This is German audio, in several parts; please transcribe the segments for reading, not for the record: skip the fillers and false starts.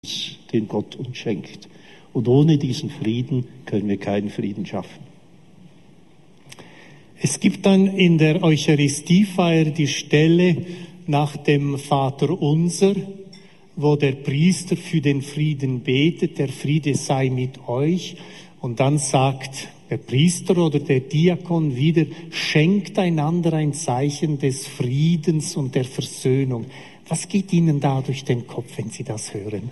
den Gott uns schenkt. Und ohne diesen Frieden können wir keinen Frieden schaffen. Es gibt dann in der Eucharistiefeier die Stelle nach dem Vaterunser, wo der Priester für den Frieden betet, der Friede sei mit euch. Und dann sagt der Priester oder der Diakon wieder, schenkt einander ein Zeichen des Friedens und der Versöhnung. Was geht Ihnen da durch den Kopf, wenn Sie das hören?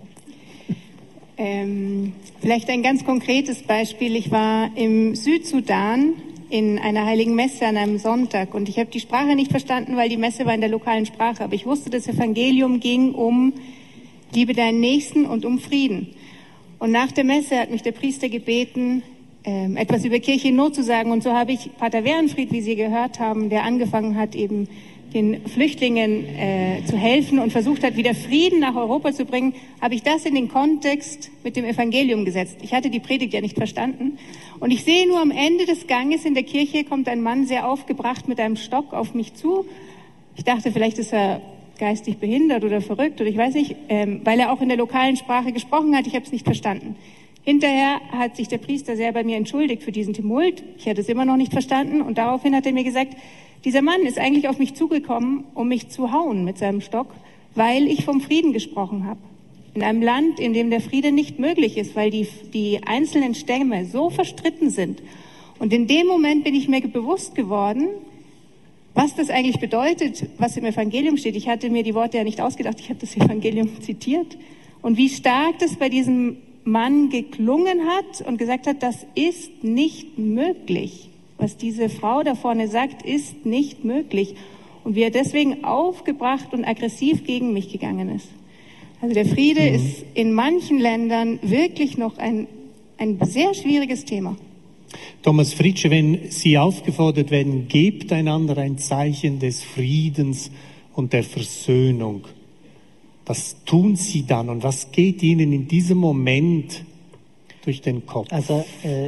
Vielleicht ein ganz konkretes Beispiel. Ich war im Südsudan in einer heiligen Messe an einem Sonntag und ich habe die Sprache nicht verstanden, weil die Messe war in der lokalen Sprache. Aber ich wusste, das Evangelium ging um Liebe deinen Nächsten und um Frieden. Und nach der Messe hat mich der Priester gebeten, etwas über Kirche in Not zu sagen. Und so habe ich Pater Werenfried, wie Sie gehört haben, der angefangen hat, eben den Flüchtlingen zu helfen und versucht hat, wieder Frieden nach Europa zu bringen, habe ich das in den Kontext mit dem Evangelium gesetzt. Ich hatte die Predigt ja nicht verstanden. Und ich sehe nur am Ende des Ganges in der Kirche kommt ein Mann sehr aufgebracht mit einem Stock auf mich zu. Ich dachte, vielleicht ist er geistig behindert oder verrückt oder ich weiß nicht, weil er auch in der lokalen Sprache gesprochen hat. Ich habe es nicht verstanden. Hinterher hat sich der Priester sehr bei mir entschuldigt für diesen Tumult. Ich hatte es immer noch nicht verstanden und daraufhin hat er mir gesagt, dieser Mann ist eigentlich auf mich zugekommen, um mich zu hauen mit seinem Stock, weil ich vom Frieden gesprochen habe. In einem Land, in dem der Friede nicht möglich ist, weil die einzelnen Stämme so verstritten sind. Und in dem Moment bin ich mir bewusst geworden, was das eigentlich bedeutet, was im Evangelium steht. Ich hatte mir die Worte ja nicht ausgedacht, ich habe das Evangelium zitiert. Und wie stark das bei diesem Mann geklungen hat und gesagt hat, das ist nicht möglich. Was diese Frau da vorne sagt, ist nicht möglich. Und wie er deswegen aufgebracht und aggressiv gegen mich gegangen ist. Also der Friede ist in manchen Ländern wirklich noch ein sehr schwieriges Thema. Thomas Fritsche, wenn Sie aufgefordert werden, gebt einander ein Zeichen des Friedens und der Versöhnung. Was tun Sie dann und was geht Ihnen in diesem Moment durch den Kopf? Also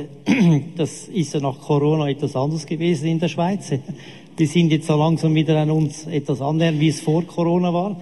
das ist ja nach Corona etwas anders gewesen in der Schweiz. Wir sind jetzt so langsam wieder an uns etwas annähern, wie es vor Corona war.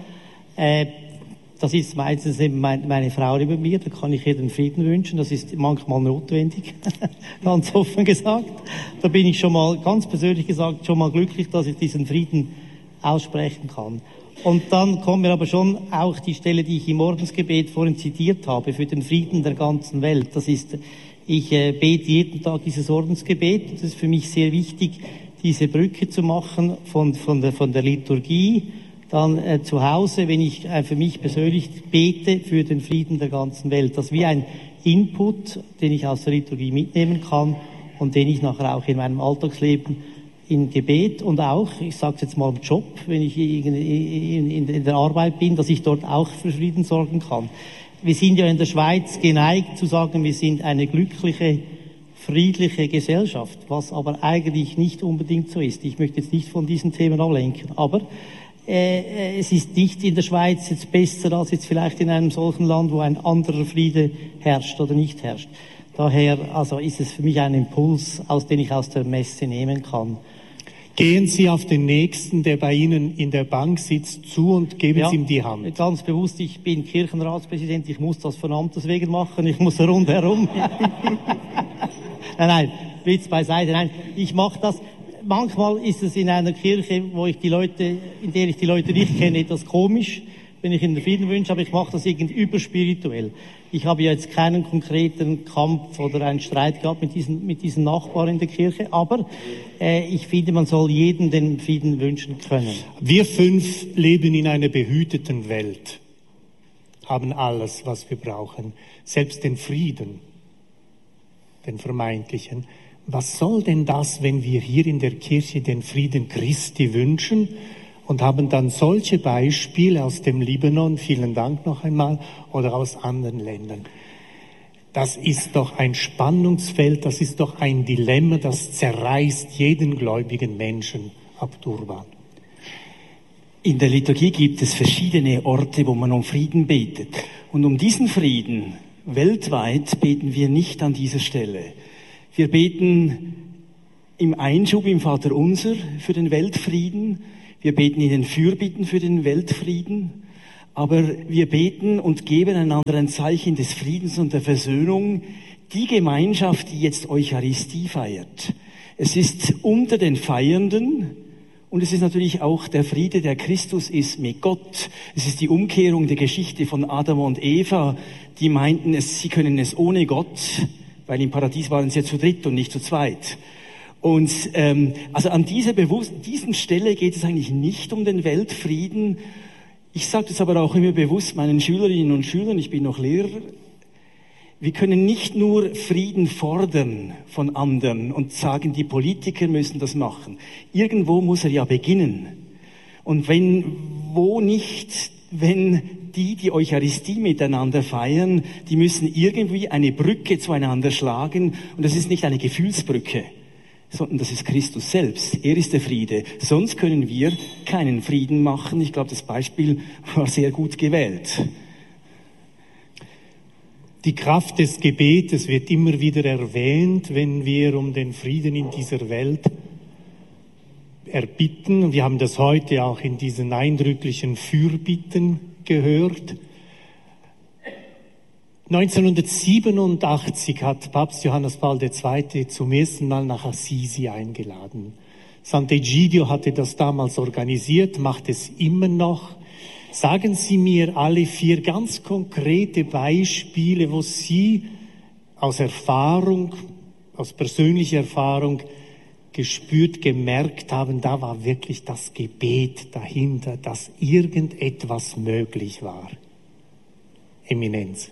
Das ist meistens eben meine Frau über mir, da kann ich ihr den Frieden wünschen, das ist manchmal notwendig, ganz offen gesagt. Da bin ich schon mal, ganz persönlich gesagt, schon mal glücklich, dass ich diesen Frieden aussprechen kann. Und dann kommt mir aber schon auch die Stelle, die ich im Ordensgebet vorhin zitiert habe, für den Frieden der ganzen Welt. Das ist, ich bete jeden Tag dieses Ordensgebet. Das ist für mich sehr wichtig, diese Brücke zu machen von der Liturgie, dann zu Hause, wenn ich für mich persönlich bete für den Frieden der ganzen Welt. Das ist wie ein Input, den ich aus der Liturgie mitnehmen kann und den ich nachher auch in meinem Alltagsleben im Gebet und auch, ich sage es jetzt mal im Job, wenn ich in der Arbeit bin, dass ich dort auch für Frieden sorgen kann. Wir sind ja in der Schweiz geneigt zu sagen, wir sind eine glückliche, friedliche Gesellschaft, was aber eigentlich nicht unbedingt so ist. Ich möchte jetzt nicht von diesen Themen ablenken, aber es ist nicht in der Schweiz jetzt besser als jetzt vielleicht in einem solchen Land, wo ein anderer Friede herrscht oder nicht herrscht. Daher also ist es für mich ein Impuls, den ich aus der Messe nehmen kann. Gehen Sie auf den Nächsten, der bei Ihnen in der Bank sitzt, zu und geben Sie ihm die Hand. Ganz bewusst, ich bin Kirchenratspräsident, ich muss das von Amtes wegen machen, ich muss rundherum. Nein, Witz beiseite, nein, ich mache das. Manchmal ist es in einer Kirche, in der ich die Leute nicht kenne, etwas komisch, wenn ich ihnen den Frieden wünsche, aber ich mache das irgendwie überspirituell. Ich habe ja jetzt keinen konkreten Kampf oder einen Streit gehabt mit diesen Nachbarn in der Kirche, aber ich finde, man soll jedem den Frieden wünschen können. Wir 5 leben in einer behüteten Welt, haben alles, was wir brauchen, selbst den Frieden, den vermeintlichen. Was soll denn das, wenn wir hier in der Kirche den Frieden Christi wünschen und haben dann solche Beispiele aus dem Libanon, vielen Dank noch einmal, oder aus anderen Ländern? Das ist doch ein Spannungsfeld, das ist doch ein Dilemma, das zerreißt jeden gläubigen Menschen ab Durban. In der Liturgie gibt es verschiedene Orte, wo man um Frieden betet. Und um diesen Frieden weltweit beten wir nicht an dieser Stelle. Wir beten im Einschub im Vaterunser für den Weltfrieden. Wir beten in den Fürbitten für den Weltfrieden. aber wir beten und geben einander ein Zeichen des Friedens und der Versöhnung, die Gemeinschaft, die jetzt Eucharistie feiert. Es ist unter den Feiernden und es ist natürlich auch der Friede, der Christus ist mit Gott. Es ist die Umkehrung der Geschichte von Adam und Eva, die meinten, sie können es ohne Gott, weil im Paradies waren sie ja zu dritt und nicht zu zweit. Und also an diesen Stelle geht es eigentlich nicht um den Weltfrieden. Ich sage das aber auch immer bewusst meinen Schülerinnen und Schülern, ich bin noch Lehrer, wir können nicht nur Frieden fordern von anderen und sagen, die Politiker müssen das machen. Irgendwo muss er ja beginnen. Und wenn die Eucharistie miteinander feiern, die müssen irgendwie eine Brücke zueinander schlagen. Und das ist nicht eine Gefühlsbrücke, sondern das ist Christus selbst. Er ist der Friede. Sonst können wir keinen Frieden machen. Ich glaube, das Beispiel war sehr gut gewählt. Die Kraft des Gebetes wird immer wieder erwähnt, wenn wir um den Frieden in dieser Welt erbitten. Wir haben das heute auch in diesen eindrücklichen Fürbitten gehört. 1987 hat Papst Johannes Paul II. Zum ersten Mal nach Assisi eingeladen. Sant'Egidio hatte das damals organisiert, macht es immer noch. Sagen Sie mir alle 4 ganz konkrete Beispiele, wo Sie aus persönlicher Erfahrung gespürt, gemerkt haben, da war wirklich das Gebet dahinter, dass irgendetwas möglich war. Eminenz.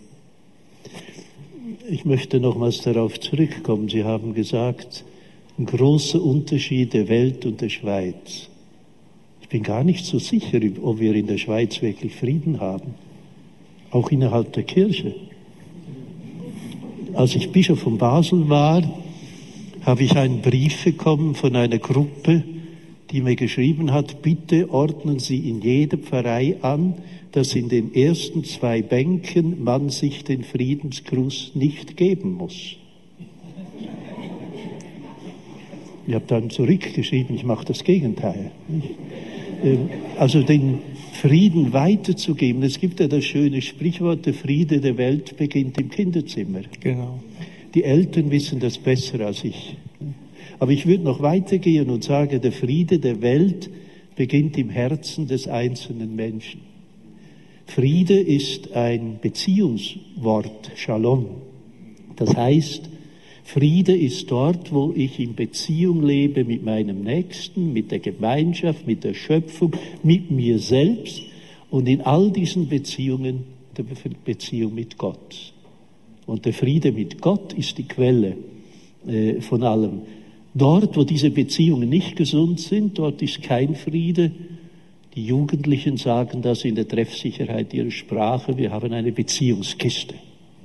Ich möchte nochmals darauf zurückkommen. Sie haben gesagt, ein großer Unterschied der Welt und der Schweiz. Ich bin gar nicht so sicher, ob wir in der Schweiz wirklich Frieden haben. Auch innerhalb der Kirche. Als ich Bischof von Basel war, habe ich einen Brief bekommen von einer Gruppe, die mir geschrieben hat, bitte ordnen Sie in jeder Pfarrei an, dass in den ersten 2 Bänken man sich den Friedensgruß nicht geben muss. Ich habe dann zurückgeschrieben, ich mache das Gegenteil. Also den Frieden weiterzugeben. Es gibt ja das schöne Sprichwort, der Friede der Welt beginnt im Kinderzimmer. Genau. Die Eltern wissen das besser als ich. Aber ich würde noch weitergehen und sagen, der Friede der Welt beginnt im Herzen des einzelnen Menschen. Friede ist ein Beziehungswort, Shalom. Das heißt, Friede ist dort, wo ich in Beziehung lebe mit meinem Nächsten, mit der Gemeinschaft, mit der Schöpfung, mit mir selbst und in all diesen Beziehungen der Beziehung mit Gott. Und der Friede mit Gott ist die Quelle von allem. Dort, wo diese Beziehungen nicht gesund sind, dort ist kein Friede. Die Jugendlichen sagen das in der Treffsicherheit ihrer Sprache, wir haben eine Beziehungskiste.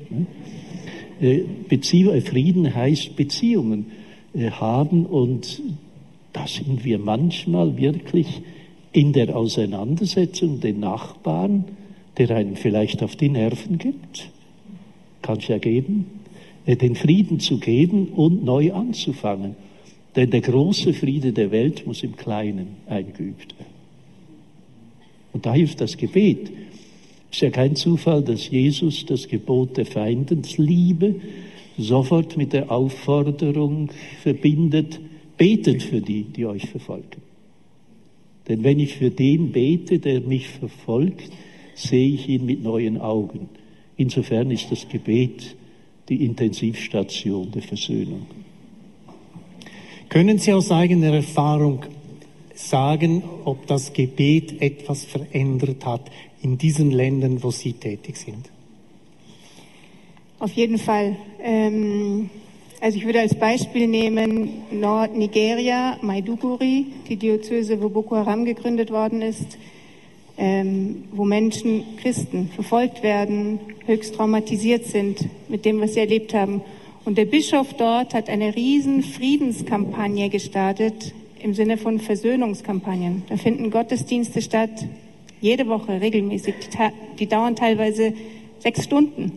Frieden heißt Beziehungen haben und da sind wir manchmal wirklich in der Auseinandersetzung den Nachbarn, der einem vielleicht auf die Nerven gibt, kann es ja geben, den Frieden zu geben und neu anzufangen. Denn der große Friede der Welt muss im Kleinen eingeübt werden. Und da hilft das Gebet. Es ist ja kein Zufall, dass Jesus das Gebot der Feindesliebe sofort mit der Aufforderung verbindet, betet für die, die euch verfolgen. Denn wenn ich für den bete, der mich verfolgt, sehe ich ihn mit neuen Augen. Insofern ist das Gebet die Intensivstation der Versöhnung. Können Sie aus eigener Erfahrung sagen, ob das Gebet etwas verändert hat in diesen Ländern, wo Sie tätig sind? Auf jeden Fall. Also ich würde als Beispiel nehmen Nordnigeria, Maiduguri, die Diözese, wo Boko Haram gegründet worden ist, wo Menschen, Christen, verfolgt werden, höchst traumatisiert sind mit dem, was sie erlebt haben. Und der Bischof dort hat eine riesen Friedenskampagne gestartet im Sinne von Versöhnungskampagnen. Da finden Gottesdienste statt, jede Woche regelmäßig. Die dauern teilweise 6 Stunden.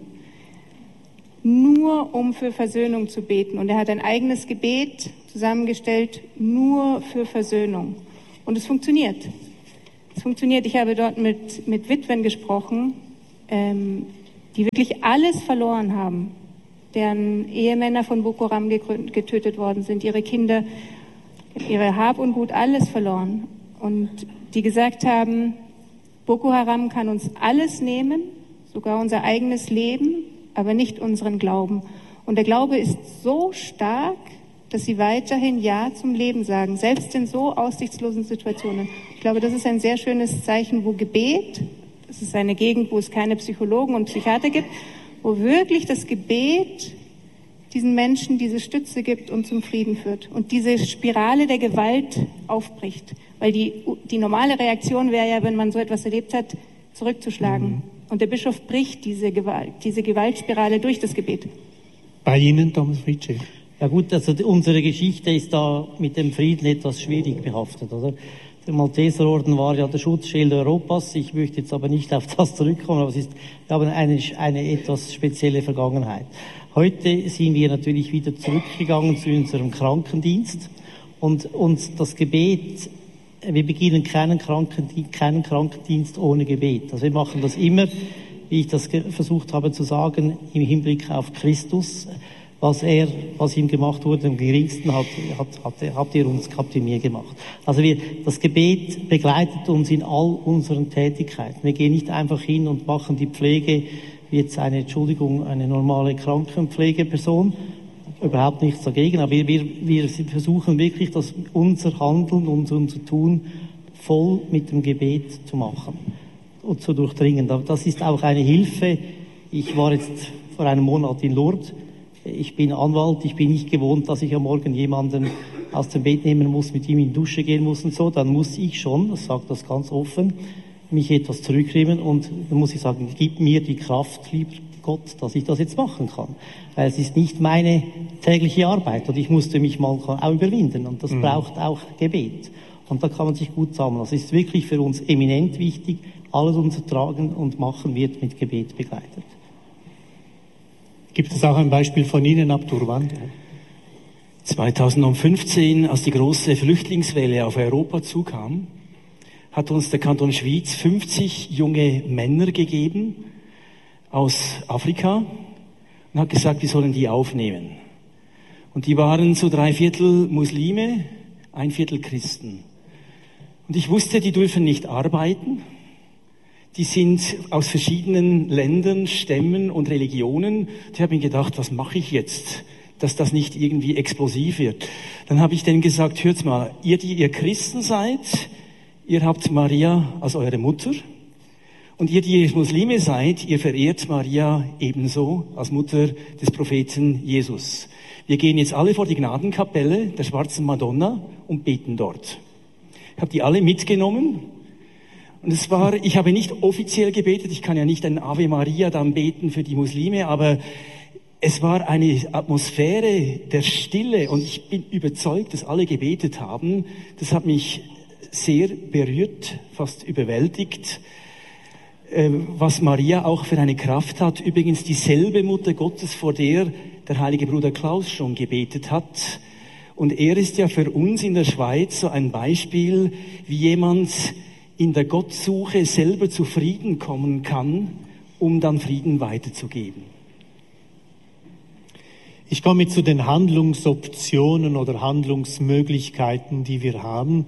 Nur um für Versöhnung zu beten. Und er hat ein eigenes Gebet zusammengestellt, nur für Versöhnung. Und es funktioniert. Es funktioniert. Ich habe dort mit Witwen gesprochen, die wirklich alles verloren haben, deren Ehemänner von Boko Haram getötet worden sind, ihre Kinder, ihre Hab und Gut, alles verloren. Und die gesagt haben, Boko Haram kann uns alles nehmen, sogar unser eigenes Leben, aber nicht unseren Glauben. Und der Glaube ist so stark, dass sie weiterhin Ja zum Leben sagen, selbst in so aussichtslosen Situationen. Ich glaube, das ist ein sehr schönes Zeichen, wo Gebet, das ist eine Gegend, wo es keine Psychologen und Psychiater gibt, wo wirklich das Gebet diesen Menschen diese Stütze gibt und zum Frieden führt und diese Spirale der Gewalt aufbricht. Weil die normale Reaktion wäre ja, wenn man so etwas erlebt hat, zurückzuschlagen. Und der Bischof bricht diese Gewaltspirale durch das Gebet. Bei Ihnen, Thomas Fritzsche? Ja gut, also unsere Geschichte ist da mit dem Frieden etwas schwierig behaftet, oder? Der Malteserorden war ja der Schutzschild Europas. Ich möchte jetzt aber nicht auf das zurückkommen, aber wir haben eine etwas spezielle Vergangenheit. Heute sind wir natürlich wieder zurückgegangen zu unserem Krankendienst und das Gebet, wir beginnen keinen Krankendienst ohne Gebet. Also wir machen das immer, wie ich das versucht habe zu sagen, im Hinblick auf Christus. Was ihm gemacht wurde, am geringsten habt ihr mir gemacht. Also das Gebet begleitet uns in all unseren Tätigkeiten. Wir gehen nicht einfach hin und machen die Pflege wie jetzt eine normale Krankenpflegeperson. Überhaupt nichts dagegen, aber wir versuchen wirklich, dass unser Handeln und unser Tun voll mit dem Gebet zu machen und zu durchdringen. Das ist auch eine Hilfe. Ich war jetzt vor einem Monat in Lourdes. Ich bin Anwalt, ich bin nicht gewohnt, dass ich am Morgen jemanden aus dem Bett nehmen muss, mit ihm in die Dusche gehen muss und so. Dann muss ich schon, ich sage das ganz offen, mich etwas zurücknehmen und dann muss ich sagen, gib mir die Kraft, lieber Gott, dass ich das jetzt machen kann. Weil es ist nicht meine tägliche Arbeit und ich musste mich mal auch überwinden und das braucht auch Gebet. Und da kann man sich gut sammeln. Das ist wirklich für uns eminent wichtig. Alles unser Tragen und Machen wird mit Gebet begleitet. Gibt es auch ein Beispiel von Ihnen, Abdurwan? 2015, als die große Flüchtlingswelle auf Europa zukam, hat uns der Kanton Schwyz 50 junge Männer gegeben aus Afrika und hat gesagt, wir sollen die aufnehmen. Und die waren so 3/4 Muslime, 1/4 Christen. Und ich wusste, die dürfen nicht arbeiten. Die sind aus verschiedenen Ländern, Stämmen und Religionen. Ich habe mir gedacht, was mache ich jetzt, dass das nicht irgendwie explosiv wird. Dann habe ich denen gesagt, hört mal, ihr, die ihr Christen seid, ihr habt Maria als eure Mutter. Und ihr, die ihr Muslime seid, ihr verehrt Maria ebenso als Mutter des Propheten Jesus. Wir gehen jetzt alle vor die Gnadenkapelle der Schwarzen Madonna und beten dort. Ich habe die alle mitgenommen. Und ich habe nicht offiziell gebetet, ich kann ja nicht ein Ave Maria dann beten für die Muslime, aber es war eine Atmosphäre der Stille und ich bin überzeugt, dass alle gebetet haben. Das hat mich sehr berührt, fast überwältigt, was Maria auch für eine Kraft hat. Übrigens dieselbe Mutter Gottes, vor der der heilige Bruder Klaus schon gebetet hat. Und er ist ja für uns in der Schweiz so ein Beispiel, wie jemand in der Gottsuche selber zu Frieden kommen kann, um dann Frieden weiterzugeben. Ich komme zu den Handlungsoptionen oder Handlungsmöglichkeiten, die wir haben.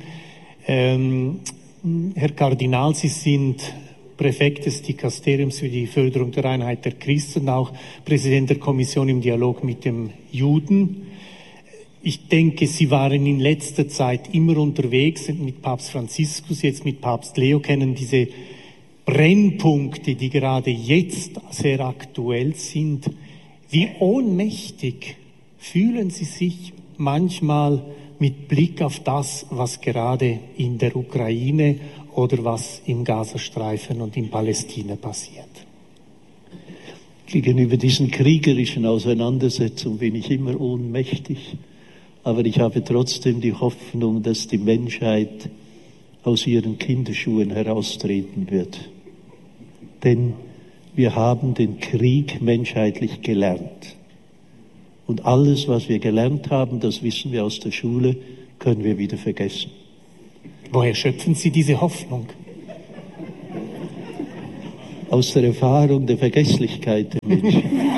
Herr Kardinal, Sie sind Präfekt des Dikasteriums für die Förderung der Einheit der Christen, auch Präsident der Kommission im Dialog mit dem Juden. Ich denke, Sie waren in letzter Zeit immer unterwegs, sind mit Papst Franziskus, jetzt mit Papst Leo, kennen diese Brennpunkte, die gerade jetzt sehr aktuell sind. Wie ohnmächtig fühlen Sie sich manchmal mit Blick auf das, was gerade in der Ukraine oder was im Gazastreifen und in Palästina passiert? Gegenüber diesen kriegerischen Auseinandersetzungen bin ich immer ohnmächtig. Aber ich habe trotzdem die Hoffnung, dass die Menschheit aus ihren Kinderschuhen heraustreten wird. Denn wir haben den Krieg menschheitlich gelernt. Und alles, was wir gelernt haben, das wissen wir aus der Schule, können wir wieder vergessen. Woher schöpfen Sie diese Hoffnung? aus der Erfahrung der Vergesslichkeit der Menschen.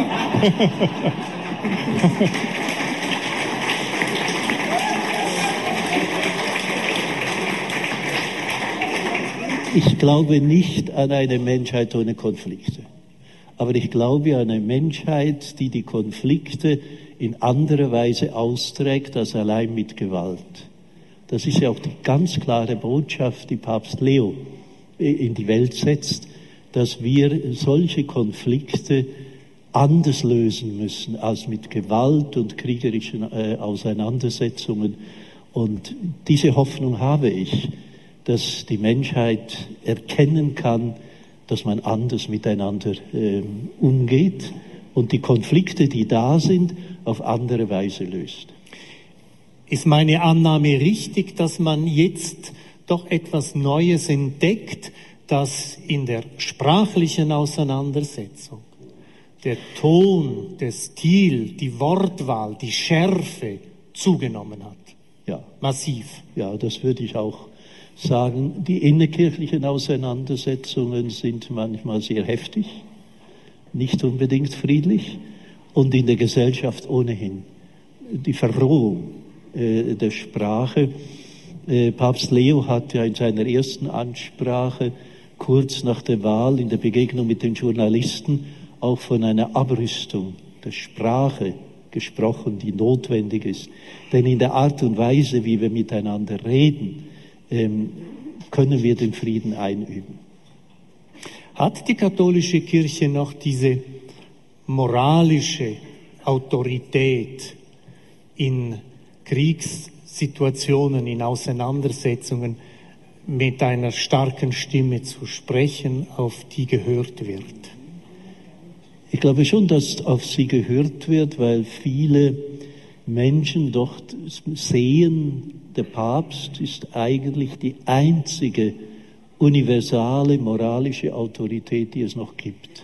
Ich glaube nicht an eine Menschheit ohne Konflikte. Aber ich glaube an eine Menschheit, die die Konflikte in anderer Weise austrägt als allein mit Gewalt. Das ist ja auch die ganz klare Botschaft, die Papst Leo in die Welt setzt, dass wir solche Konflikte anders lösen müssen als mit Gewalt und kriegerischen Auseinandersetzungen. Und diese Hoffnung habe ich, dass die Menschheit erkennen kann, dass man anders miteinander umgeht und die Konflikte, die da sind, auf andere Weise löst. Ist meine Annahme richtig, dass man jetzt doch etwas Neues entdeckt, dass in der sprachlichen Auseinandersetzung der Ton, der Stil, die Wortwahl, die Schärfe zugenommen hat? Ja. Massiv. Ja, das würde ich auch sagen. Die innerkirchlichen Auseinandersetzungen sind manchmal sehr heftig, nicht unbedingt friedlich und in der Gesellschaft ohnehin. Die Verrohung der Sprache. Papst Leo hat ja in seiner ersten Ansprache kurz nach der Wahl in der Begegnung mit den Journalisten auch von einer Abrüstung der Sprache gesprochen, die notwendig ist. Denn in der Art und Weise, wie wir miteinander reden, können wir den Frieden einüben. Hat die katholische Kirche noch diese moralische Autorität in Kriegssituationen, in Auseinandersetzungen mit einer starken Stimme zu sprechen, auf die gehört wird? Ich glaube schon, dass auf sie gehört wird, weil viele Menschen doch sehen, der Papst ist eigentlich die einzige universale moralische Autorität, die es noch gibt.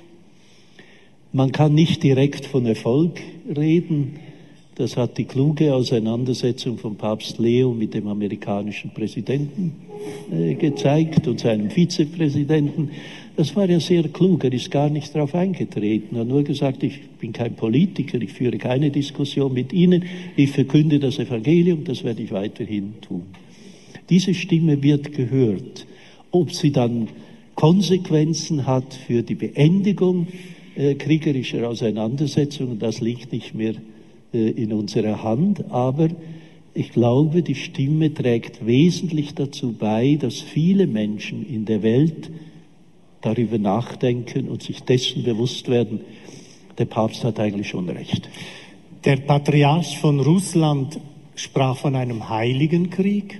Man kann nicht direkt von Erfolg reden. Das hat die kluge Auseinandersetzung von Papst Leo mit dem amerikanischen Präsidenten gezeigt und seinem Vizepräsidenten. Das war ja sehr klug. Er ist gar nicht darauf eingetreten. Er hat nur gesagt, ich bin kein Politiker, ich führe keine Diskussion mit Ihnen, ich verkünde das Evangelium, das werde ich weiterhin tun. Diese Stimme wird gehört. Ob sie dann Konsequenzen hat für die Beendigung kriegerischer Auseinandersetzungen, das liegt nicht mehr in unserer Hand, aber ich glaube, die Stimme trägt wesentlich dazu bei, dass viele Menschen in der Welt darüber nachdenken und sich dessen bewusst werden, der Papst hat eigentlich schon recht. Der Patriarch von Russland sprach von einem heiligen Krieg.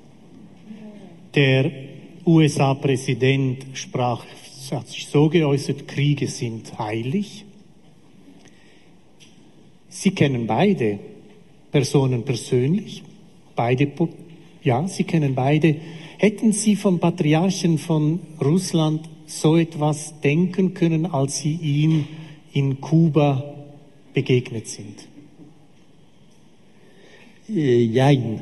Der USA-Präsident hat sich so geäußert, Kriege sind heilig. Sie kennen beide Personen persönlich, Sie kennen beide. Hätten Sie vom Patriarchen von Russland so etwas denken können, als Sie ihm in Kuba begegnet sind? Jein.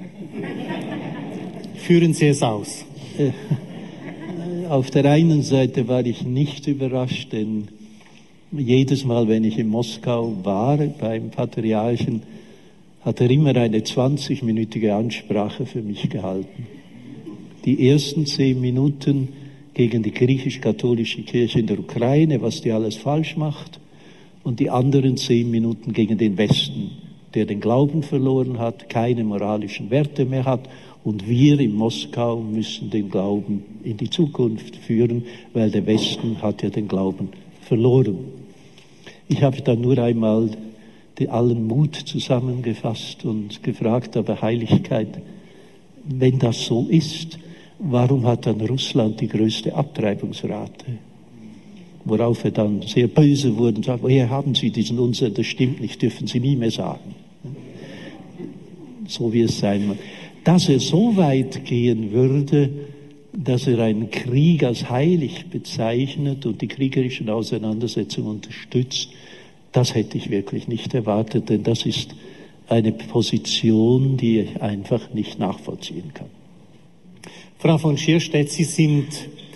Führen Sie es aus. Auf der einen Seite war ich nicht überrascht, denn jedes Mal, wenn ich in Moskau war, beim Patriarchen, hat er immer eine 20-minütige Ansprache für mich gehalten. Die ersten 10 Minuten gegen die griechisch-katholische Kirche in der Ukraine, was die alles falsch macht, und die anderen 10 Minuten gegen den Westen, der den Glauben verloren hat, keine moralischen Werte mehr hat, und wir in Moskau müssen den Glauben in die Zukunft führen, weil der Westen hat ja den Glauben verloren. Ich habe dann nur einmal allen Mut zusammengefasst und gefragt, aber Heiligkeit, wenn das so ist, warum hat dann Russland die größte Abtreibungsrate? Worauf er dann sehr böse wurde und sagte, woher haben Sie diesen Unsinn, das stimmt nicht, dürfen Sie nie mehr sagen. So wie es sein muss. Dass er so weit gehen würde, dass er einen Krieg als heilig bezeichnet und die kriegerischen Auseinandersetzungen unterstützt, das hätte ich wirklich nicht erwartet, denn das ist eine Position, die ich einfach nicht nachvollziehen kann. Frau von Schierstedt, Sie sind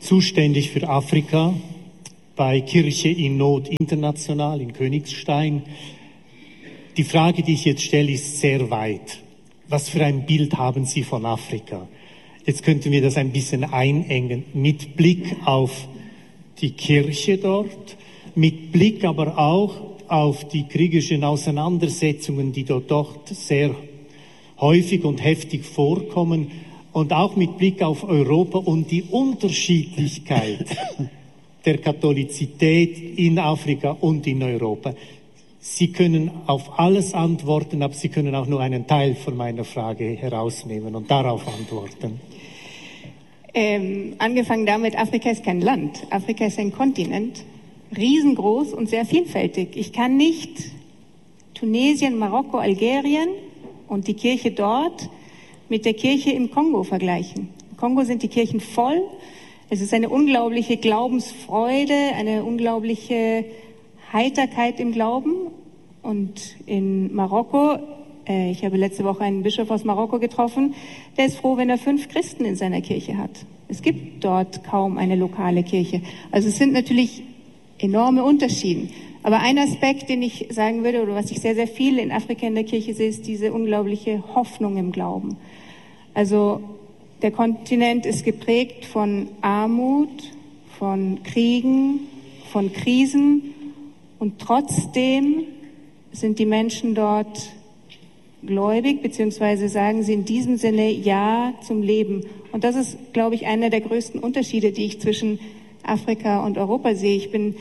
zuständig für Afrika bei Kirche in Not international in Königstein. Die Frage, die ich jetzt stelle, ist sehr weit. Was für ein Bild haben Sie von Afrika? Jetzt könnten wir das ein bisschen einengen, mit Blick auf die Kirche dort, mit Blick aber auch auf die kriegerischen Auseinandersetzungen, die dort sehr häufig und heftig vorkommen, und auch mit Blick auf Europa und die Unterschiedlichkeit der Katholizität in Afrika und in Europa. Sie können auf alles antworten, aber Sie können auch nur einen Teil von meiner Frage herausnehmen und darauf antworten. Angefangen damit, Afrika ist kein Land. Afrika ist ein Kontinent, riesengroß und sehr vielfältig. Ich kann nicht Tunesien, Marokko, Algerien und die Kirche dort mit der Kirche im Kongo vergleichen. Im Kongo sind die Kirchen voll. Es ist eine unglaubliche Glaubensfreude, eine unglaubliche Heiterkeit im Glauben. Und in Marokko, ich habe letzte Woche einen Bischof aus Marokko getroffen, der ist froh, wenn er 5 Christen in seiner Kirche hat. Es gibt dort kaum eine lokale Kirche. Also es sind natürlich enorme Unterschiede. Aber ein Aspekt, den ich sagen würde, oder was ich sehr, sehr viel in Afrika in der Kirche sehe, ist diese unglaubliche Hoffnung im Glauben. Also der Kontinent ist geprägt von Armut, von Kriegen, von Krisen, und trotzdem sind die Menschen dort gläubig, beziehungsweise sagen sie in diesem Sinne Ja zum Leben. Und das ist, glaube ich, einer der größten Unterschiede, die ich zwischen Afrika und Europa sehe. Ich bin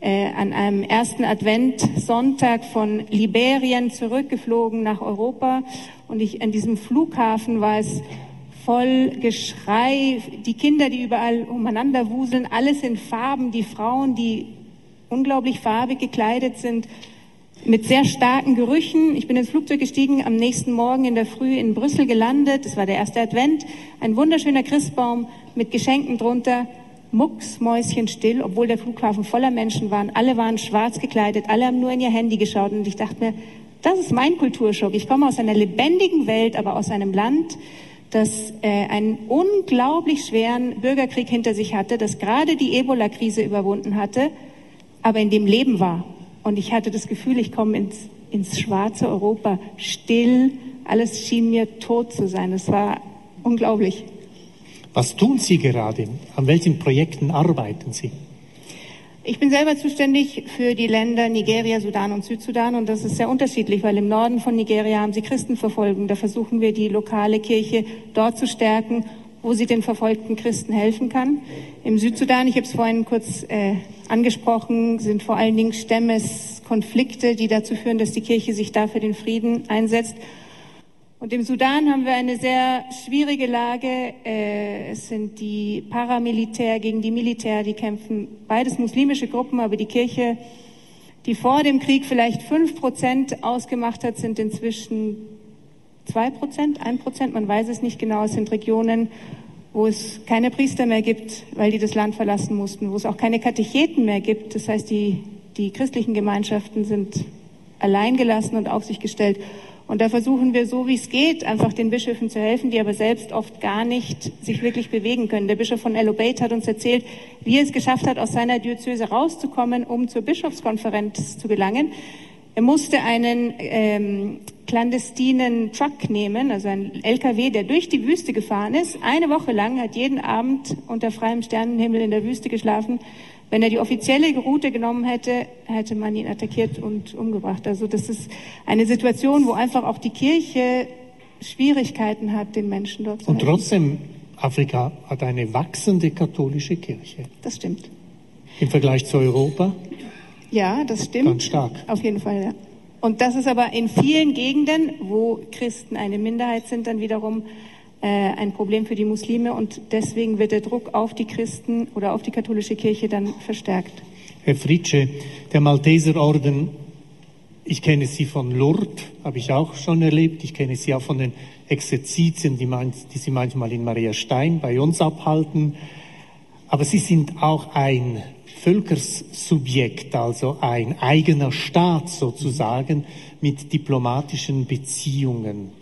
an einem ersten Adventssonntag von Liberien zurückgeflogen nach Europa, und an diesem Flughafen war es voll Geschrei, die Kinder, die überall umeinander wuseln, alles in Farben, die Frauen, die unglaublich farbig gekleidet sind, mit sehr starken Gerüchen. Ich bin ins Flugzeug gestiegen, am nächsten Morgen in der Früh in Brüssel gelandet. Es war der erste Advent, ein wunderschöner Christbaum mit Geschenken drunter, mucksmäuschenstill, obwohl der Flughafen voller Menschen war. Alle waren schwarz gekleidet, alle haben nur in ihr Handy geschaut, und ich dachte mir, das ist mein Kulturschock. Ich komme aus einer lebendigen Welt, aber aus einem Land, das einen unglaublich schweren Bürgerkrieg hinter sich hatte, das gerade die Ebola-Krise überwunden hatte, aber in dem Leben war. Und ich hatte das Gefühl, ich komme ins schwarze Europa, still, alles schien mir tot zu sein. Es war unglaublich. Was tun Sie gerade? An welchen Projekten arbeiten Sie? Ich bin selber zuständig für die Länder Nigeria, Sudan und Südsudan, und das ist sehr unterschiedlich, weil im Norden von Nigeria haben sie Christenverfolgung. Da versuchen wir, die lokale Kirche dort zu stärken, wo sie den verfolgten Christen helfen kann. Im Südsudan, ich habe es vorhin kurz angesprochen, sind vor allen Dingen Stammeskonflikte, die dazu führen, dass die Kirche sich da für den Frieden einsetzt. Und im Sudan haben wir eine sehr schwierige Lage. Es sind die Paramilitär gegen die Militär, die kämpfen, beides muslimische Gruppen, aber die Kirche, die vor dem Krieg vielleicht 5% ausgemacht hat, sind inzwischen 2%, 1%, man weiß es nicht genau. Es sind Regionen, wo es keine Priester mehr gibt, weil die das Land verlassen mussten, wo es auch keine Katecheten mehr gibt. Das heißt, die christlichen Gemeinschaften sind alleingelassen und auf sich gestellt. Und da versuchen wir, so wie es geht, einfach den Bischöfen zu helfen, die aber selbst oft gar nicht sich wirklich bewegen können. Der Bischof von El Obeid hat uns erzählt, wie er es geschafft hat, aus seiner Diözese rauszukommen, um zur Bischofskonferenz zu gelangen. Er musste einen clandestinen Truck nehmen, also einen LKW, der durch die Wüste gefahren ist. Eine Woche lang, hat jeden Abend unter freiem Sternenhimmel in der Wüste geschlafen. Wenn er die offizielle Route genommen hätte, hätte man ihn attackiert und umgebracht. Also das ist eine Situation, wo einfach auch die Kirche Schwierigkeiten hat, den Menschen dort zu helfen. Und trotzdem, Afrika hat eine wachsende katholische Kirche. Das stimmt. Im Vergleich zu Europa? Ja, das stimmt. Ganz stark. Auf jeden Fall, ja. Und das ist aber in vielen Gegenden, wo Christen eine Minderheit sind, dann wiederum ein Problem für die Muslime, und deswegen wird der Druck auf die Christen oder auf die katholische Kirche dann verstärkt. Herr Fritsche, der Malteserorden, ich kenne Sie von Lourdes, habe ich auch schon erlebt. Ich kenne Sie auch von den Exerzitien, die Sie manchmal in Mariastein bei uns abhalten. Aber Sie sind auch ein Völkersubjekt, also ein eigener Staat sozusagen mit diplomatischen Beziehungen.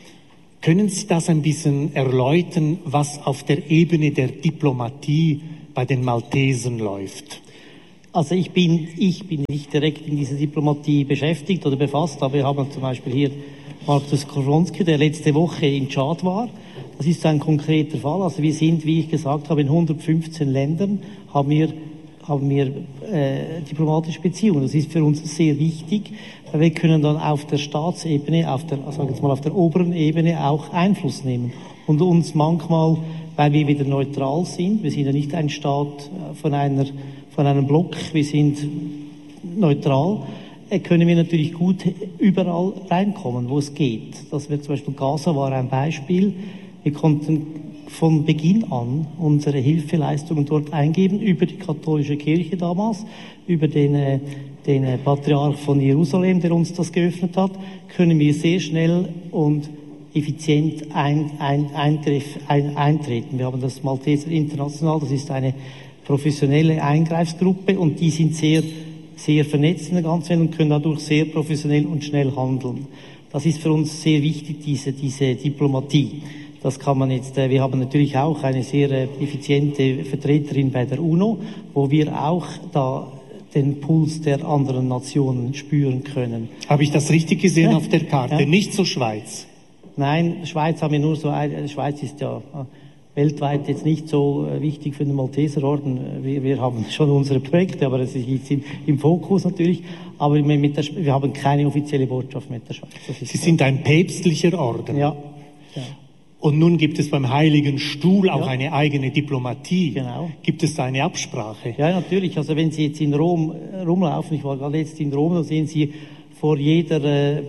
Können Sie das ein bisschen erläutern, was auf der Ebene der Diplomatie bei den Maltesern läuft? Also ich bin nicht direkt in dieser Diplomatie beschäftigt oder befasst, aber wir haben zum Beispiel hier Markus Koronski, der letzte Woche in Tschad war. Das ist ein konkreter Fall. Also wir sind, wie ich gesagt habe, in 115 Ländern haben wir diplomatische Beziehungen. Das ist für uns sehr wichtig, weil wir können dann auf der Staatsebene, auf der oberen Ebene auch Einfluss nehmen und uns manchmal, weil wir wieder neutral sind, wir sind ja nicht ein Staat von einem Block, wir sind neutral, können wir natürlich gut überall reinkommen, wo es geht. Das wird zum Beispiel Gaza war ein Beispiel. Wir konnten von Beginn an unsere Hilfeleistungen dort eingeben, über die katholische Kirche damals, über den Patriarch von Jerusalem, der uns das geöffnet hat, können wir sehr schnell und effizient eintreten. Wir haben das Malteser International, das ist eine professionelle Eingreifsgruppe und die sind sehr, sehr vernetzt in der ganzen Welt und können dadurch sehr professionell und schnell handeln. Das ist für uns sehr wichtig, diese Diplomatie. Das kann man jetzt, wir haben natürlich auch eine sehr effiziente Vertreterin bei der UNO, wo wir auch da den Puls der anderen Nationen spüren können. Habe ich das richtig gesehen Ja. auf der Karte? Ja. Nicht zur Schweiz. Nein, Schweiz haben wir nur so die Schweiz ist ja weltweit jetzt nicht so wichtig für den Malteserorden. Wir haben schon unsere Projekte, aber das ist jetzt im Fokus natürlich. Aber wir haben keine offizielle Botschaft mit der Schweiz. Sie sind ein päpstlicher Orden. Ja. Ja. Und nun gibt es beim Heiligen Stuhl auch Ja. eine eigene Diplomatie. Genau. Gibt es da eine Absprache? Ja, natürlich. Also wenn Sie jetzt in Rom rumlaufen, ich war gerade jetzt in Rom, da sehen Sie vor jeder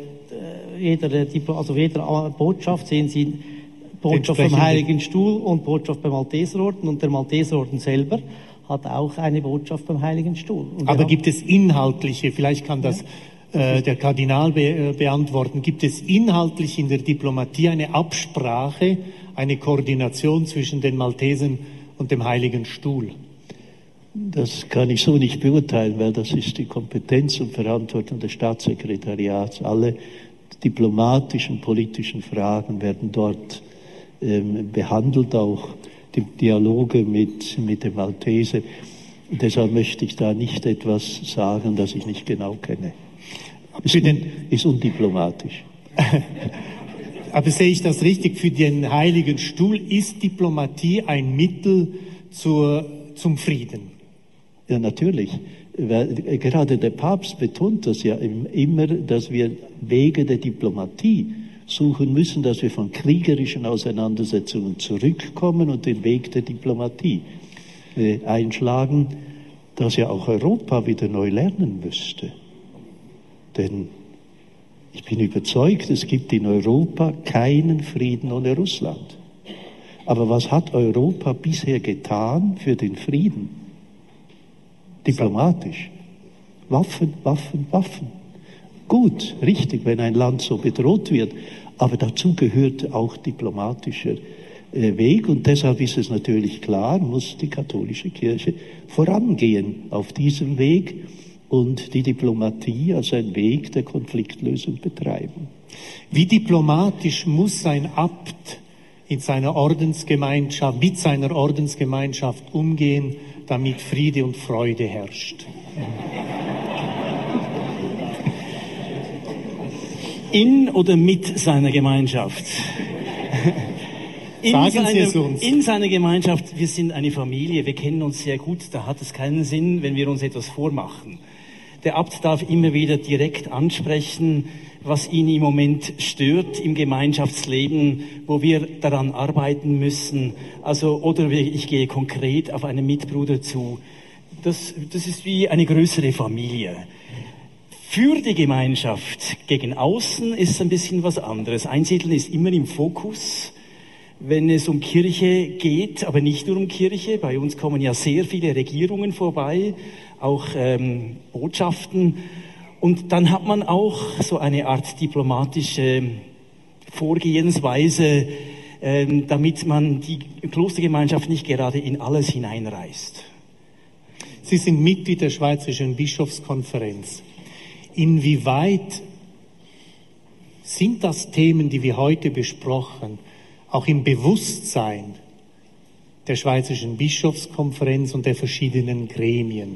Botschaft sehen Sie Botschaft vom Heiligen Stuhl und Botschaft beim Malteserorden und der Malteserorden selber hat auch eine Botschaft beim Heiligen Stuhl. Und Aber gibt es inhaltliche, vielleicht kann das der Kardinal beantworten, gibt es inhaltlich in der Diplomatie eine Absprache, eine Koordination zwischen den Maltesern und dem Heiligen Stuhl? Das kann ich so nicht beurteilen, weil das ist die Kompetenz und Verantwortung des Staatssekretariats. Alle diplomatischen, politischen Fragen werden dort behandelt, auch die Dialoge mit dem Malteser. Deshalb möchte ich da nicht etwas sagen, das ich nicht genau kenne. Ist undiplomatisch. Aber sehe ich das richtig? Für den Heiligen Stuhl ist Diplomatie ein Mittel zum Frieden? Ja, natürlich. Weil gerade der Papst betont das ja immer, dass wir Wege der Diplomatie suchen müssen, dass wir von kriegerischen Auseinandersetzungen zurückkommen und den Weg der Diplomatie einschlagen, das ja auch Europa wieder neu lernen müsste. Denn ich bin überzeugt, es gibt in Europa keinen Frieden ohne Russland. Aber was hat Europa bisher getan für den Frieden? Diplomatisch. Waffen, Waffen, Waffen. Gut, richtig, wenn ein Land so bedroht wird. Aber dazu gehört auch diplomatischer Weg. Und deshalb ist es natürlich klar, muss die katholische Kirche vorangehen auf diesem Weg und die Diplomatie als ein Weg der Konfliktlösung betreiben. Wie diplomatisch muss ein Abt mit seiner Ordensgemeinschaft umgehen, damit Friede und Freude herrscht? In oder mit seiner Gemeinschaft? Sagen Sie es uns. In seiner Gemeinschaft, wir sind eine Familie, wir kennen uns sehr gut, da hat es keinen Sinn, wenn wir uns etwas vormachen. Der Abt darf immer wieder direkt ansprechen, was ihn im Moment stört im Gemeinschaftsleben, wo wir daran arbeiten müssen. Oder ich gehe konkret auf einen Mitbruder zu. Das ist wie eine größere Familie. Für die Gemeinschaft gegen außen ist ein bisschen was anderes. Einsiedeln ist immer im Fokus, wenn es um Kirche geht, aber nicht nur um Kirche. Bei uns kommen ja sehr viele Regierungen vorbei, auch Botschaften. Und dann hat man auch so eine Art diplomatische Vorgehensweise, damit man die Klostergemeinschaft nicht gerade in alles hineinreißt. Sie sind Mitglied der Schweizerischen Bischofskonferenz. Inwieweit sind das Themen, die wir heute besprochen, auch im Bewusstsein der Schweizerischen Bischofskonferenz und der verschiedenen Gremien.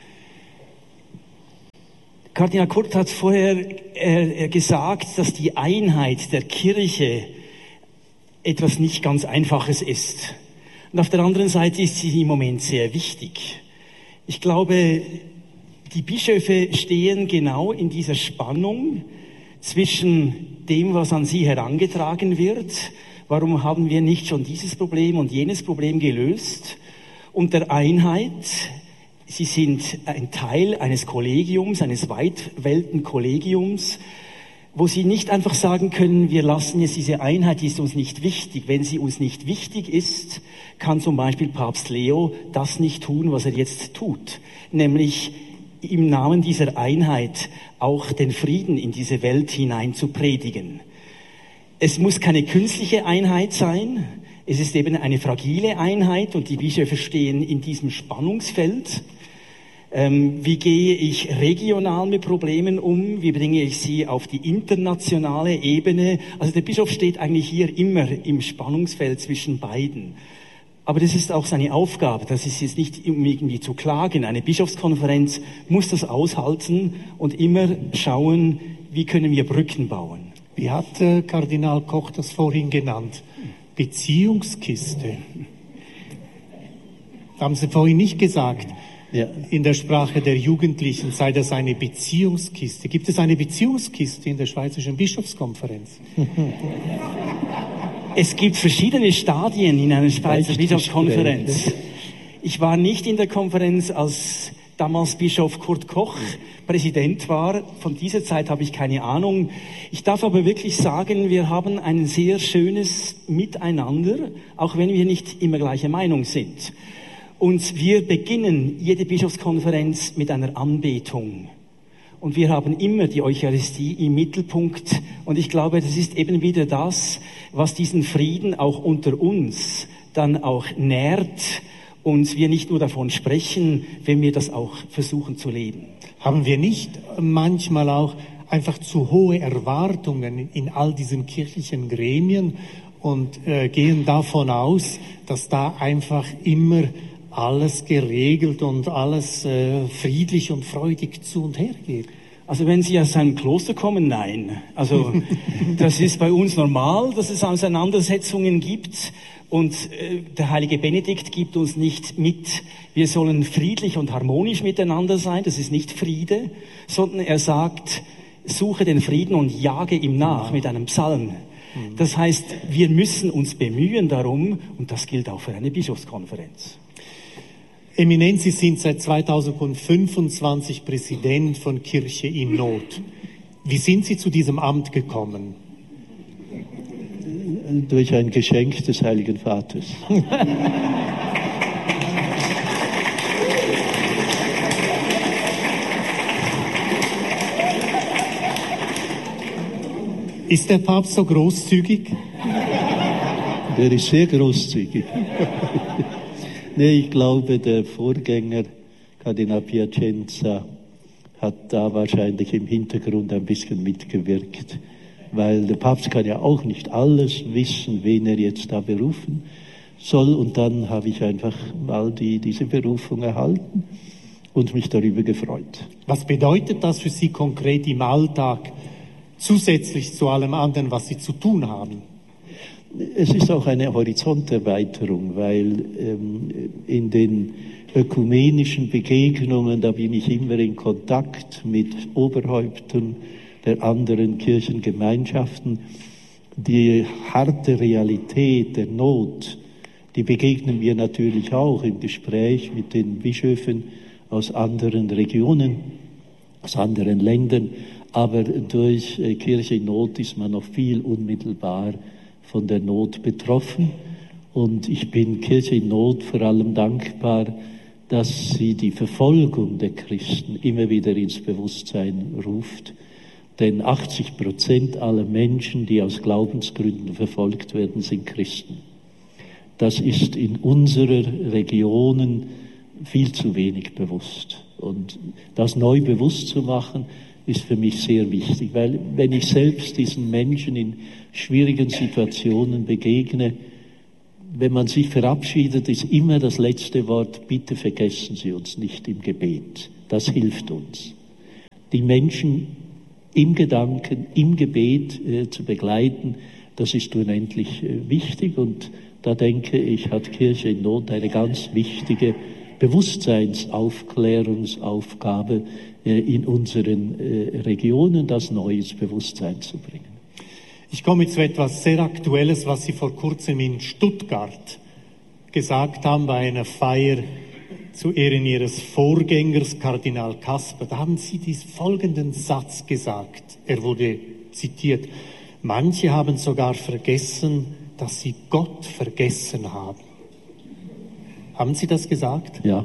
Kardinal Kurt hat vorher gesagt, dass die Einheit der Kirche etwas nicht ganz Einfaches ist. Und auf der anderen Seite ist sie im Moment sehr wichtig. Ich glaube, die Bischöfe stehen genau in dieser Spannung zwischen dem, was an sie herangetragen wird. Warum haben wir nicht schon dieses Problem und jenes Problem gelöst? Und der Einheit. Sie sind ein Teil eines Kollegiums, eines Weitweltenkollegiums, wo sie nicht einfach sagen können, wir lassen jetzt diese Einheit, die ist uns nicht wichtig. Wenn sie uns nicht wichtig ist, kann zum Beispiel Papst Leo das nicht tun, was er jetzt tut. Nämlich im Namen dieser Einheit auch den Frieden in diese Welt hinein zu predigen. Es muss keine künstliche Einheit sein. Es ist eben eine fragile Einheit und die Bischöfe stehen in diesem Spannungsfeld. Wie gehe ich regional mit Problemen um? Wie bringe ich sie auf die internationale Ebene? Also der Bischof steht eigentlich hier immer im Spannungsfeld zwischen beiden. Aber das ist auch seine Aufgabe. Das ist jetzt nicht, um irgendwie zu klagen. Eine Bischofskonferenz muss das aushalten und immer schauen, wie können wir Brücken bauen. Wie hat Kardinal Koch das vorhin genannt? Beziehungskiste. Haben Sie vorhin nicht gesagt, ja. In der Sprache der Jugendlichen sei das eine Beziehungskiste. Gibt es eine Beziehungskiste in der Schweizerischen Bischofskonferenz? Es gibt verschiedene Stadien in einer Schweizer Bischofskonferenz. Ich war nicht in der Konferenz, als damals Bischof Kurt Koch Präsident war. Von dieser Zeit habe ich keine Ahnung. Ich darf aber wirklich sagen, wir haben ein sehr schönes Miteinander, auch wenn wir nicht immer gleicher Meinung sind. Und wir beginnen jede Bischofskonferenz mit einer Anbetung. Und wir haben immer die Eucharistie im Mittelpunkt. Und ich glaube, das ist eben wieder das, was diesen Frieden auch unter uns dann auch nährt und wir nicht nur davon sprechen, wenn wir das auch versuchen zu leben. Haben wir nicht manchmal auch einfach zu hohe Erwartungen in all diesen kirchlichen Gremien und gehen davon aus, dass da einfach immer alles geregelt und alles friedlich und freudig zu und her geht? Also wenn Sie aus einem Kloster kommen, nein. Also das ist bei uns normal, dass es Auseinandersetzungen gibt. Und der heilige Benedikt gibt uns nicht mit, wir sollen friedlich und harmonisch miteinander sein. Das ist nicht Friede, sondern er sagt, suche den Frieden und jage ihm nach mit einem Psalm. Das heißt, wir müssen uns bemühen darum, und das gilt auch für eine Bischofskonferenz. Eminenz, Sie sind seit 2025 Präsident von Kirche in Not. Wie sind Sie zu diesem Amt gekommen? Durch ein Geschenk des Heiligen Vaters. Ist der Papst so großzügig? Der ist sehr großzügig. Nee, ich glaube, der Vorgänger, Kardinal Piacenza, hat da wahrscheinlich im Hintergrund ein bisschen mitgewirkt. Weil der Papst kann ja auch nicht alles wissen, wen er jetzt da berufen soll. Und dann habe ich einfach mal diese Berufung erhalten und mich darüber gefreut. Was bedeutet das für Sie konkret im Alltag, zusätzlich zu allem anderen, was Sie zu tun haben? Es ist auch eine Horizonterweiterung, weil in den ökumenischen Begegnungen, da bin ich immer in Kontakt mit Oberhäuptern der anderen Kirchengemeinschaften. Die harte Realität der Not, die begegnen wir natürlich auch im Gespräch mit den Bischöfen aus anderen Regionen, aus anderen Ländern. Aber durch Kirche in Not ist man noch viel unmittelbar von der Not betroffen. Und ich bin Kirche in Not vor allem dankbar, dass sie die Verfolgung der Christen immer wieder ins Bewusstsein ruft. Denn 80% aller Menschen, die aus Glaubensgründen verfolgt werden, sind Christen. Das ist in unserer Region viel zu wenig bewusst. Und das neu bewusst zu machen, ist für mich sehr wichtig. Weil wenn ich selbst diesen Menschen in schwierigen Situationen begegne, wenn man sich verabschiedet, ist immer das letzte Wort, bitte vergessen Sie uns nicht im Gebet. Das hilft uns. Die Menschen im Gedanken, im Gebet zu begleiten, das ist unendlich wichtig. Und da denke ich, hat Kirche in Not eine ganz wichtige Bewusstseinsaufklärungsaufgabe in unseren Regionen, das neu ins Bewusstsein zu bringen. Ich komme zu etwas sehr Aktuelles, was Sie vor kurzem in Stuttgart gesagt haben bei einer Feier zu Ehren Ihres Vorgängers, Kardinal Kasper. Da haben Sie diesen folgenden Satz gesagt. Er wurde zitiert. Manche haben sogar vergessen, dass sie Gott vergessen haben. Haben Sie das gesagt? Ja.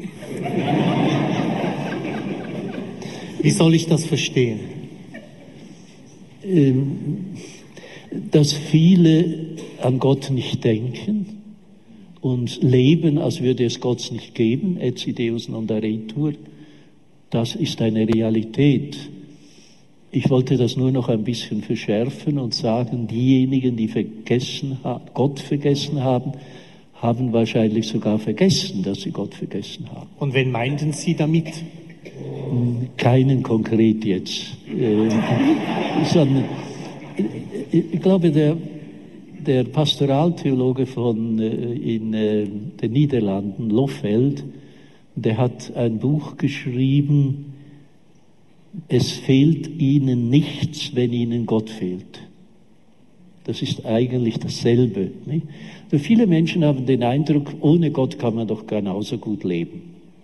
Wie soll ich das verstehen? Dass viele an Gott nicht denken und leben, als würde es Gott nicht geben, etsi Deus non daretur, das ist eine Realität. Ich wollte das nur noch ein bisschen verschärfen und sagen, diejenigen, die Gott vergessen haben, haben wahrscheinlich sogar vergessen, dass sie Gott vergessen haben. Und wen meinten Sie damit? Keinen konkret jetzt. Sondern, ich glaube, der Pastoraltheologe in den Niederlanden, Lofeld, der hat ein Buch geschrieben, es fehlt ihnen nichts, wenn ihnen Gott fehlt. Das ist eigentlich dasselbe. Nicht? Also viele Menschen haben den Eindruck, ohne Gott kann man doch genauso gut leben.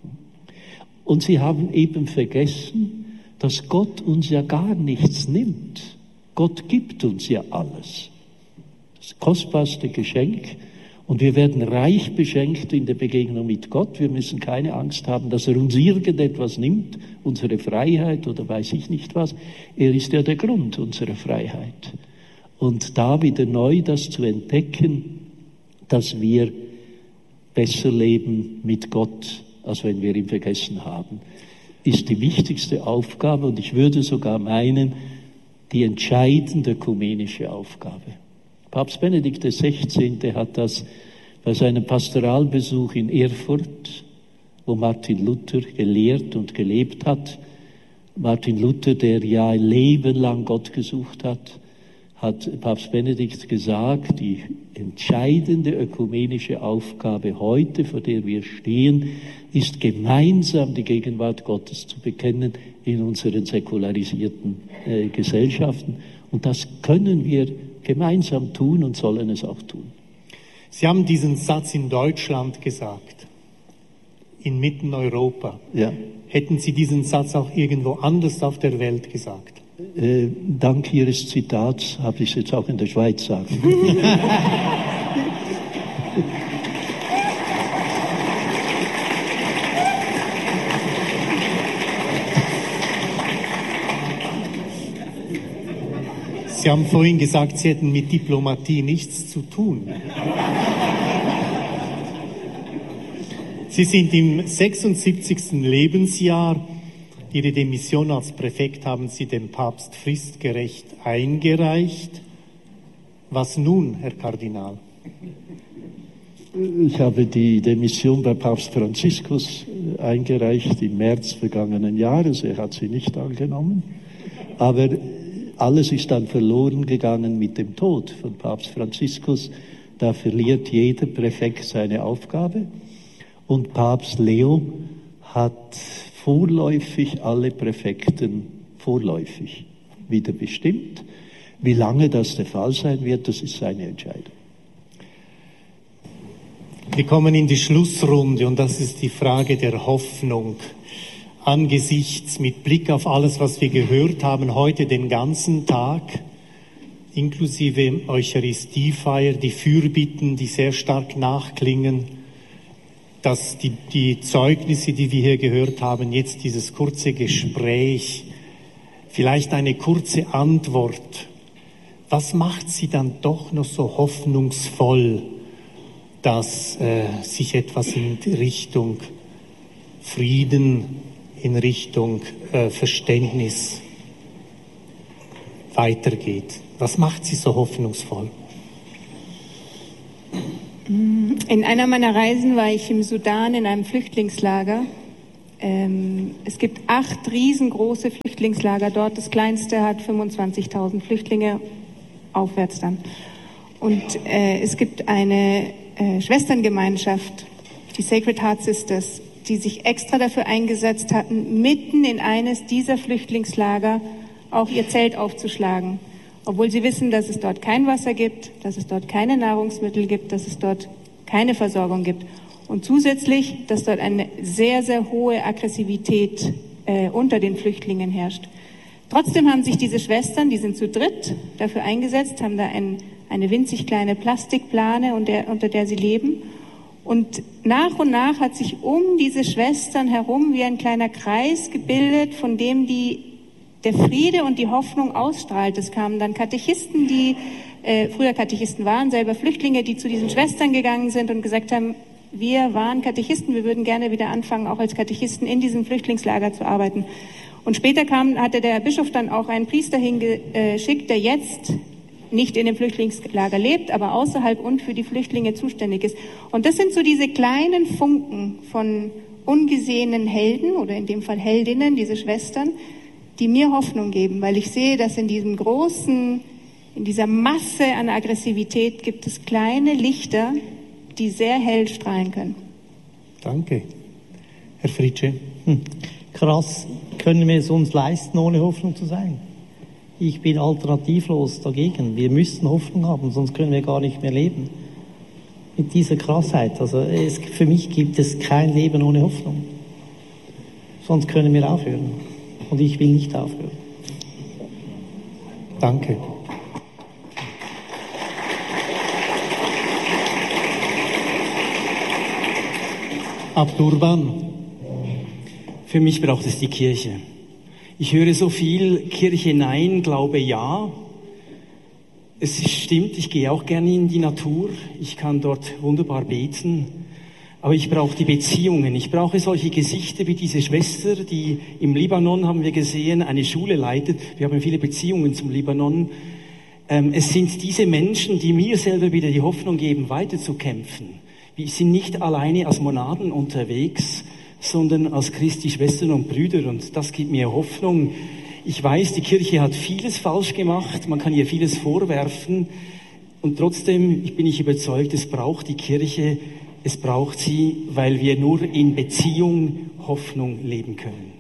Und sie haben eben vergessen, dass Gott uns ja gar nichts nimmt. Gott gibt uns ja alles. Das kostbarste Geschenk. Und wir werden reich beschenkt in der Begegnung mit Gott. Wir müssen keine Angst haben, dass er uns irgendetwas nimmt, unsere Freiheit oder weiß ich nicht was. Er ist ja der Grund unserer Freiheit. Und da wieder neu das zu entdecken, dass wir besser leben mit Gott, als wenn wir ihn vergessen haben, ist die wichtigste Aufgabe und ich würde sogar meinen, die entscheidende ökumenische Aufgabe. Papst Benedikt XVI. Hat das bei seinem Pastoralbesuch in Erfurt, wo Martin Luther gelehrt und gelebt hat, Martin Luther, der ja ein Leben lang Gott gesucht hat Papst Benedikt gesagt, die entscheidende ökumenische Aufgabe heute, vor der wir stehen, ist gemeinsam die Gegenwart Gottes zu bekennen in unseren säkularisierten Gesellschaften. Und das können wir gemeinsam tun und sollen es auch tun. Sie haben diesen Satz in Deutschland gesagt, inmitten Europa. Ja. Hätten Sie diesen Satz auch irgendwo anders auf der Welt gesagt? Dank Ihres Zitats habe ich es jetzt auch in der Schweiz sagen. Sie haben vorhin gesagt, Sie hätten mit Diplomatie nichts zu tun. Sie sind im 76. Lebensjahr. Ihre Demission als Präfekt haben Sie dem Papst fristgerecht eingereicht. Was nun, Herr Kardinal? Ich habe die Demission bei Papst Franziskus eingereicht im März vergangenen Jahres. Er hat sie nicht angenommen. Aber alles ist dann verloren gegangen mit dem Tod von Papst Franziskus. Da verliert jeder Präfekt seine Aufgabe. Und Papst Leo hat vorläufig alle Präfekten vorläufig wieder bestimmt. Wie lange das der Fall sein wird, das ist seine Entscheidung. Wir kommen in die Schlussrunde und das ist die Frage der Hoffnung. Angesichts, mit Blick auf alles, was wir gehört haben, heute den ganzen Tag, inklusive Eucharistiefeier, die Fürbitten, die sehr stark nachklingen, dass die Zeugnisse, die wir hier gehört haben, jetzt dieses kurze Gespräch, vielleicht eine kurze Antwort. Was macht Sie dann doch noch so hoffnungsvoll, dass sich etwas in Richtung Frieden, in Richtung Verständnis weitergeht? Was macht Sie so hoffnungsvoll? In einer meiner Reisen war ich im Sudan in einem Flüchtlingslager. Es gibt 8 riesengroße Flüchtlingslager dort. Das kleinste hat 25.000 Flüchtlinge aufwärts dann. Und es gibt eine Schwesterngemeinschaft, die Sacred Heart Sisters, die sich extra dafür eingesetzt hatten, mitten in eines dieser Flüchtlingslager auch ihr Zelt aufzuschlagen. Obwohl sie wissen, dass es dort kein Wasser gibt, dass es dort keine Nahrungsmittel gibt, dass es dort keine Versorgung gibt. Und zusätzlich, dass dort eine sehr, sehr hohe Aggressivität unter den Flüchtlingen herrscht. Trotzdem haben sich diese Schwestern, die sind zu dritt, dafür eingesetzt, haben da eine winzig kleine Plastikplane, unter der sie leben. Und nach hat sich um diese Schwestern herum wie ein kleiner Kreis gebildet, von dem der Friede und die Hoffnung ausstrahlt. Es kamen dann Katechisten, die früher Katechisten waren, selber Flüchtlinge, die zu diesen Schwestern gegangen sind und gesagt haben, wir waren Katechisten, wir würden gerne wieder anfangen, auch als Katechisten in diesem Flüchtlingslager zu arbeiten. Und später hatte der Bischof dann auch einen Priester hingeschickt, der jetzt nicht in dem Flüchtlingslager lebt, aber außerhalb und für die Flüchtlinge zuständig ist. Und das sind so diese kleinen Funken von ungesehenen Helden oder in dem Fall Heldinnen, diese Schwestern, die mir Hoffnung geben, weil ich sehe, dass in dieser Masse an Aggressivität gibt es kleine Lichter, die sehr hell strahlen können. Danke. Herr Fritsche. Krass, können wir es uns leisten, ohne Hoffnung zu sein? Ich bin alternativlos dagegen. Wir müssen Hoffnung haben, sonst können wir gar nicht mehr leben. Mit dieser Krassheit. Also für mich gibt es kein Leben ohne Hoffnung. Sonst können wir aufhören. Und ich will nicht aufhören. Danke. Abdurban. Für mich braucht es die Kirche. Ich höre so viel Kirche nein, Glaube ja. Es stimmt, ich gehe auch gerne in die Natur. Ich kann dort wunderbar beten. Aber ich brauche die Beziehungen. Ich brauche solche Gesichter wie diese Schwester, die im Libanon, haben wir gesehen, eine Schule leitet. Wir haben viele Beziehungen zum Libanon. Es sind diese Menschen, die mir selber wieder die Hoffnung geben, weiterzukämpfen. Wir sind nicht alleine als Monaden unterwegs, sondern als Christi Schwestern und Brüder. Und das gibt mir Hoffnung. Ich weiß, die Kirche hat vieles falsch gemacht. Man kann ihr vieles vorwerfen. Und trotzdem bin ich überzeugt, es braucht die Kirche. Es braucht sie, weil wir nur in Beziehung Hoffnung leben können.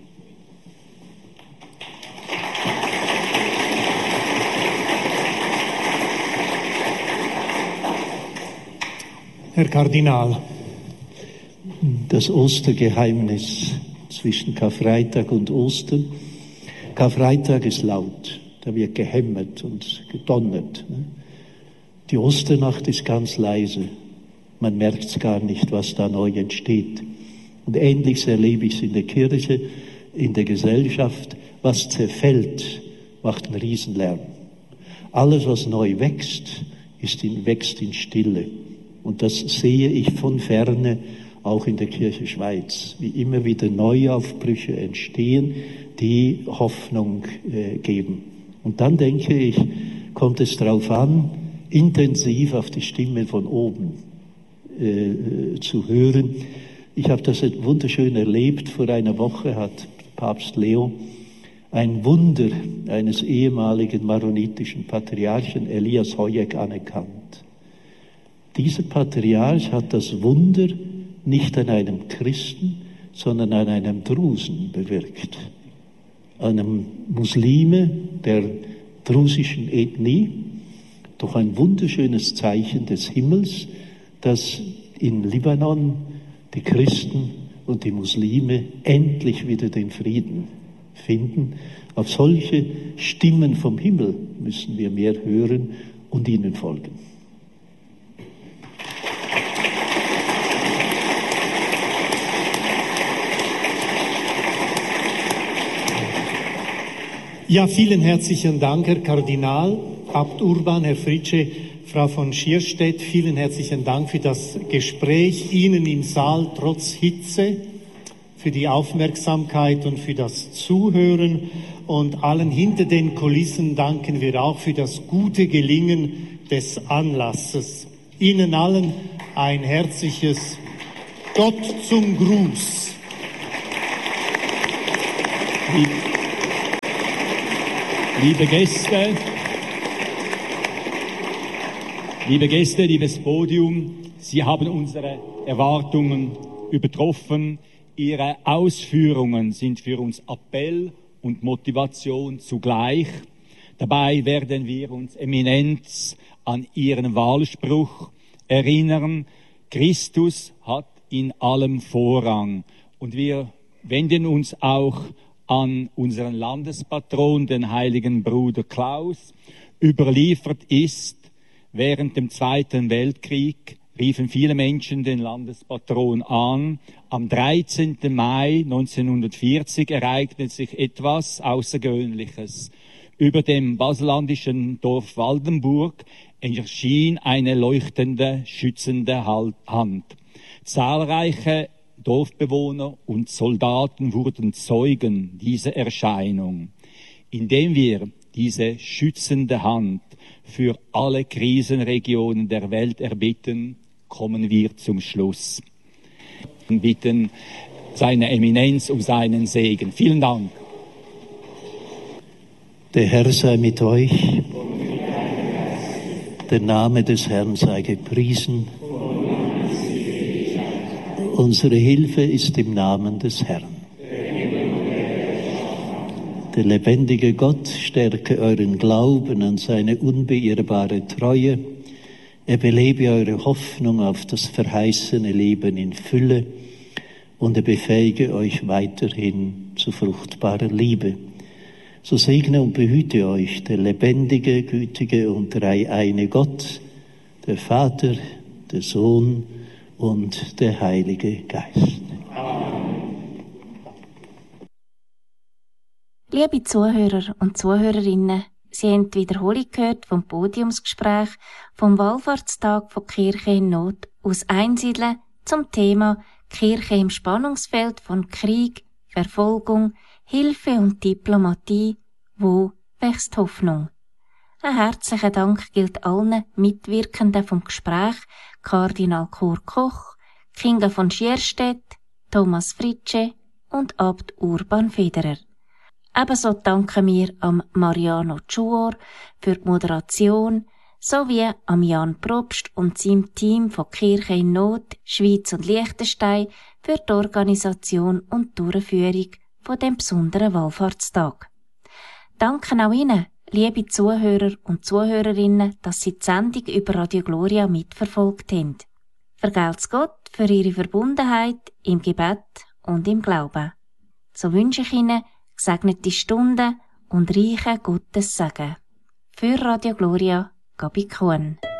Herr Kardinal. Das Ostergeheimnis zwischen Karfreitag und Ostern. Karfreitag ist laut, da wird gehämmert und gedonnert. Die Osternacht ist ganz leise. Man merkt es gar nicht, was da neu entsteht. Und Ähnliches erlebe ich es in der Kirche, in der Gesellschaft. Was zerfällt, macht einen Riesenlärm. Alles, was neu wächst, wächst in Stille. Und das sehe ich von Ferne auch in der Kirche Schweiz, wie immer wieder Neuaufbrüche entstehen, die Hoffnung geben. Und dann denke ich, kommt es darauf an, intensiv auf die Stimme von oben zu hören. Ich habe das wunderschön erlebt. Vor einer Woche hat Papst Leo ein Wunder eines ehemaligen maronitischen Patriarchen Elias Hoyek anerkannt. Dieser Patriarch hat das Wunder nicht an einem Christen, sondern an einem Drusen bewirkt. Einem Muslime der drusischen Ethnie, durch ein wunderschönes Zeichen des Himmels, dass in Libanon die Christen und die Muslime endlich wieder den Frieden finden. Auf solche Stimmen vom Himmel müssen wir mehr hören und ihnen folgen. Ja, vielen herzlichen Dank, Herr Kardinal, Abt Urban, Herr Fritsche, Frau von Schierstedt, vielen herzlichen Dank für das Gespräch, Ihnen im Saal trotz Hitze, für die Aufmerksamkeit und für das Zuhören und allen hinter den Kulissen danken wir auch für das gute Gelingen des Anlasses. Ihnen allen ein herzliches Gott zum Gruß. Liebe Gäste, liebes Podium, Sie haben unsere Erwartungen übertroffen. Ihre Ausführungen sind für uns Appell und Motivation zugleich. Dabei werden wir uns eminent an Ihren Wahlspruch erinnern. Christus hat in allem Vorrang. Und wir wenden uns auch an unseren Landespatron, den heiligen Bruder Klaus. Überliefert ist, während dem Zweiten Weltkrieg riefen viele Menschen den Landespatron an. Am 13. Mai 1940 ereignete sich etwas Außergewöhnliches. Über dem basellandischen Dorf Waldenburg erschien eine leuchtende, schützende Hand. Zahlreiche Dorfbewohner und Soldaten wurden Zeugen dieser Erscheinung. Indem wir diese schützende Hand für alle Krisenregionen der Welt erbitten, kommen wir zum Schluss. Wir bitten seine Eminenz um seinen Segen. Vielen Dank. Der Herr sei mit euch. Der Name des Herrn sei gepriesen. Unsere Hilfe ist im Namen des Herrn. Der lebendige Gott stärke euren Glauben an seine unbeirrbare Treue. Er belebe eure Hoffnung auf das verheißene Leben in Fülle und er befähige euch weiterhin zu fruchtbarer Liebe. So segne und behüte euch der lebendige, gütige und dreieine Gott, der Vater, der Sohn und der Heilige Geist. Liebe Zuhörer und Zuhörerinnen, Sie haben die Wiederholung gehört vom Podiumsgespräch vom Wallfahrtstag von Kirche in Not aus Einsiedeln zum Thema Kirche im Spannungsfeld von Krieg, Verfolgung, Hilfe und Diplomatie. Wo wächst Hoffnung? Ein herzlicher Dank gilt allen Mitwirkenden vom Gespräch, Kardinal Kurt Koch, Kinga von Schierstedt, Thomas Fritsche und Abt Urban Federer. Ebenso danken wir am Mariano Tschuor für die Moderation sowie am Jan Probst und seinem Team von Kirche in Not, Schweiz und Liechtenstein für die Organisation und Durchführung von dem besonderen Wallfahrtstag. Danken auch Ihnen, liebe Zuhörer und Zuhörerinnen, dass Sie die Sendung über Radio Gloria mitverfolgt haben. Vergelt's Gott für Ihre Verbundenheit im Gebet und im Glauben. So wünsche ich Ihnen gesegnete Stunden und reichen Gottes Segen. Für Radio Gloria, Gabi Kuhn.